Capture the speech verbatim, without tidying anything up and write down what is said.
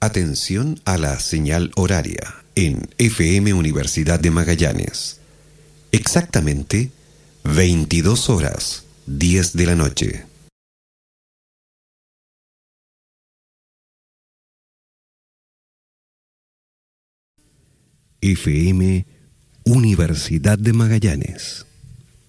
Atención a la señal horaria en F M Universidad de Magallanes. Exactamente veintidós horas, diez de la noche. F M Universidad de Magallanes.